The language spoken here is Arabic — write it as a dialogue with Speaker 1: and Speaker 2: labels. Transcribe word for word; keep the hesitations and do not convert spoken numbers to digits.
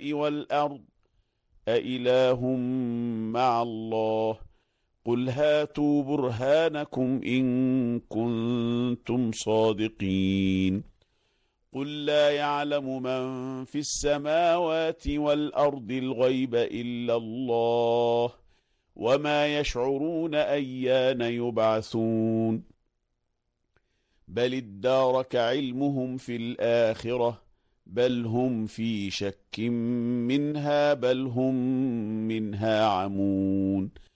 Speaker 1: السماء والأرض أإله مع الله قل هاتوا برهانكم إن كنتم صادقين قل لا يعلم من في السماوات والأرض الغيب إلا الله وما يشعرون أيان يبعثون بل ادارك علمهم في الآخرة بل هم في شك منها بل هم منها عمون